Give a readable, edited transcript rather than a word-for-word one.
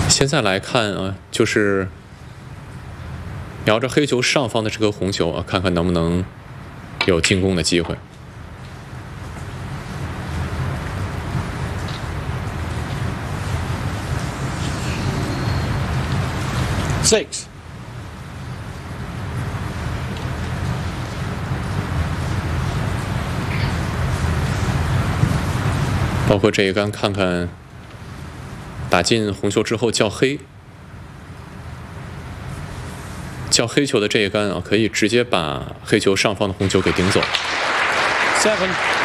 现在来看啊，就是瞄着黑球上方的这颗红球啊，看看能不能有进攻的机会。 6。 包括这一杆，看看打进红球之后叫黑，叫黑球的这一杆啊，可以直接把黑球上方的红球给顶走。 7。